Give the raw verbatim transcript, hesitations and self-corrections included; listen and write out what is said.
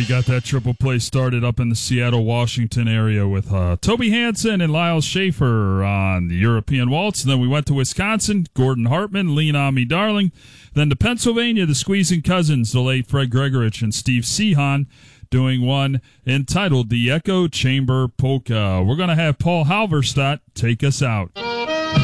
we got that triple play started up in the Seattle, Washington area with uh, Toby Hansen and Lyle Schaefer on the European Waltz. And then we went to Wisconsin, Gordon Hartman, Lean On Me Darling. Then to Pennsylvania, the Squeezing Cousins, the late Fred Gregorich and Steve Sehan, doing one entitled The Echo Chamber Polka. We're going to have Paul Halverstadt take us out.